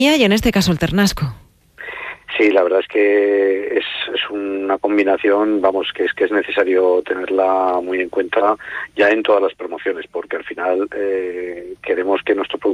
y en este caso el ternasco. Sí, la verdad es que es una combinación, vamos, que es necesario tenerla muy en cuenta ya en todas las promociones, porque al final queremos que nuestro producto